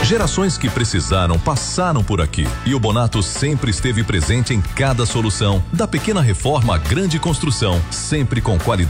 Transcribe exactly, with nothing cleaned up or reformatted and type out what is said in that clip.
Gerações que precisaram passaram por aqui e o Bonato sempre esteve presente em cada solução, da pequena reforma à grande construção, sempre com qualidade